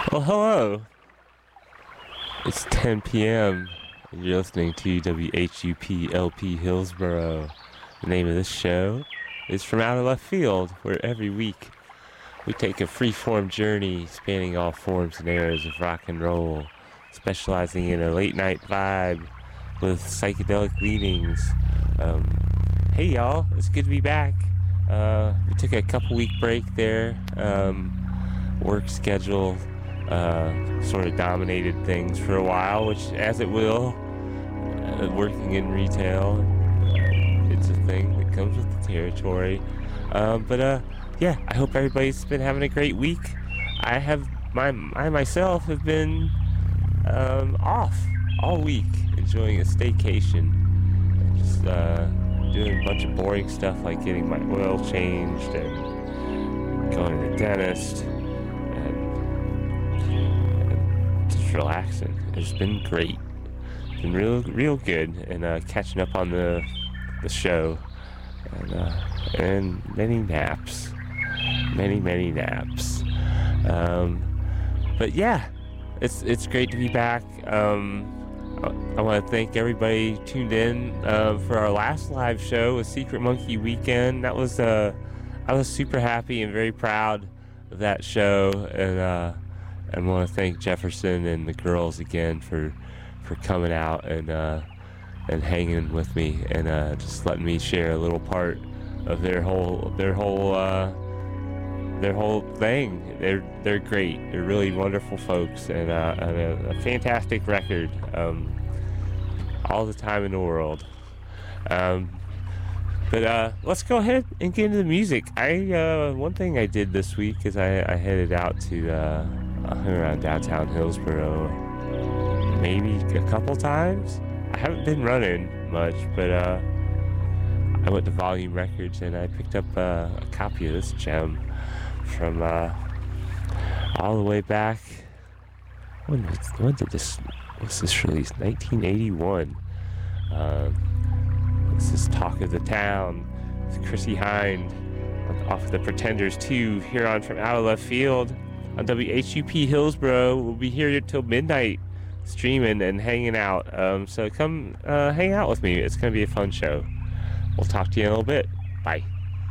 Well, hello. It's 10 p.m. and you're listening to WHUP LP Hillsboro. The name of this show is From Out of Left Field, where every week we take a free-form journey spanning all forms and eras of rock and roll, specializing in a late-night vibe with psychedelic leanings. Hey, y'all, it's good to be back. We took a couple-week break there. Work schedule sort of dominated things for a while, which, as it will, working in retail, it's a thing that comes with the territory. Yeah, I hope everybody's been having a great week. I myself have been off all week, enjoying a staycation, just doing a bunch of boring stuff like getting my oil changed and going to the dentist. Relaxing. It's been great. It's been real good, and catching up on the show, and many naps. But yeah, it's great to be back. I want to thank everybody who tuned in for our last live show with Secret Monkey Weekend. I was super happy and very proud of that show, and I want to thank Jefferson and the girls again for coming out and hanging with me and just letting me share a little part of their whole thing. They're great. They're really wonderful folks and a fantastic record. All the time in the world. But let's go ahead and get into the music. One thing I did this week is I headed out to hung around downtown Hillsboro maybe a couple times. I haven't been running much, but I went to Volume Records and I picked up a copy of this gem from all the way back. When did this was this released? 1981. This is Talk of the Town. It's Chrissie Hynde off of the Pretenders 2 here on From Out of Left Field on WHUP Hillsboro. We'll be here till midnight streaming and hanging out. So come hang out with me. It's going to be a fun show. We'll talk to you in a little bit. Bye.